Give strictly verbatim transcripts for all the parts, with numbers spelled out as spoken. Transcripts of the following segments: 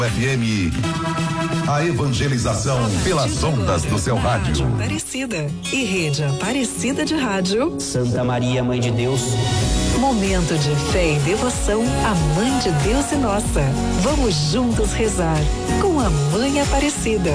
F M, a evangelização pelas ondas do seu rádio. Aparecida e Rede Aparecida de Rádio. Santa Maria, Mãe de Deus. Momento de fé e devoção à Mãe de Deus e nossa. Vamos juntos rezar com a Mãe Aparecida.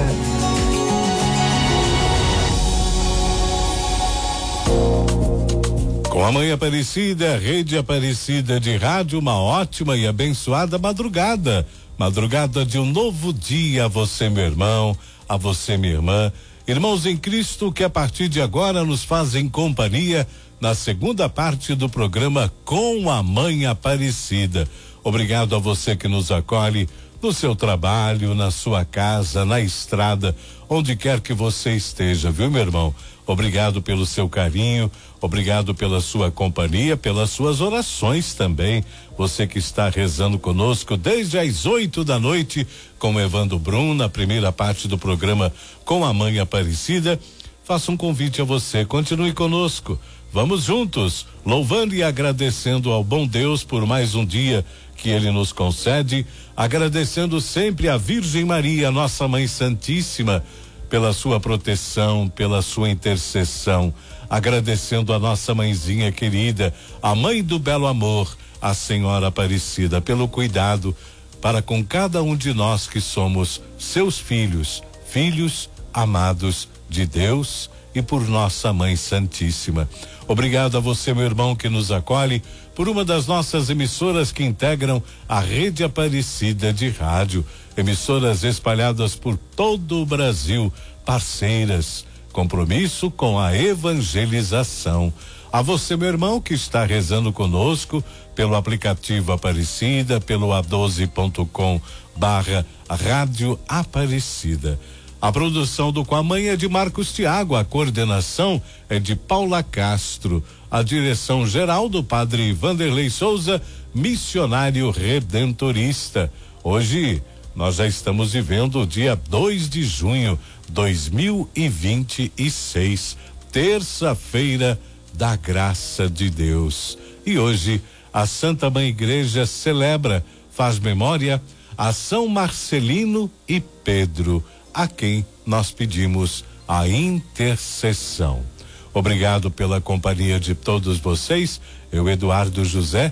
Com a Mãe Aparecida, Rede Aparecida de Rádio, uma ótima e abençoada madrugada. Madrugada de um novo dia a você, meu irmão, a você, minha irmã. Irmãos em Cristo que a partir de agora nos fazem companhia na segunda parte do programa Com a Mãe Aparecida. Obrigado a você que nos acolhe no seu trabalho, na sua casa, na estrada, onde quer que você esteja, viu, meu irmão? Obrigado pelo seu carinho, obrigado pela sua companhia, pelas suas orações também. Você que está rezando conosco desde as oito da noite com Evandro Brum, na primeira parte do programa Com a Mãe Aparecida. Faço um convite a você, continue conosco. Vamos juntos, louvando e agradecendo ao bom Deus por mais um dia que Ele nos concede, agradecendo sempre a Virgem Maria, nossa Mãe Santíssima, pela sua proteção, pela sua intercessão, agradecendo a nossa mãezinha querida, a Mãe do Belo Amor, a Senhora Aparecida, pelo cuidado para com cada um de nós que somos seus filhos, filhos amados de Deus e por nossa Mãe Santíssima. Obrigado a você, meu irmão, que nos acolhe por uma das nossas emissoras que integram a Rede Aparecida de Rádio. Emissoras espalhadas por todo o Brasil, parceiras, compromisso com a evangelização. A você, meu irmão, que está rezando conosco pelo aplicativo Aparecida, pelo a doze ponto com barra Rádio Aparecida. A produção do Com a Mãe é de Marcos Tiago, a coordenação é de Paula Castro, a direção geral do Padre Vanderlei Souza, missionário redentorista. Hoje nós já estamos vivendo o dia dois de junho de dois mil e vinte e seis, terça-feira da graça de Deus. E hoje a Santa Mãe Igreja celebra, faz memória a São Marcelino e Pedro, a quem nós pedimos a intercessão. Obrigado pela companhia de todos vocês. Eu, Eduardo José,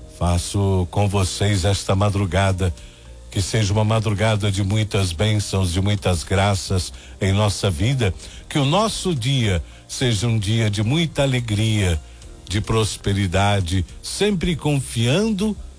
faço com vocês esta madrugada, que seja uma madrugada de muitas bênçãos, de muitas graças em nossa vida, que o nosso dia seja um dia de muita alegria, de prosperidade, sempre confiando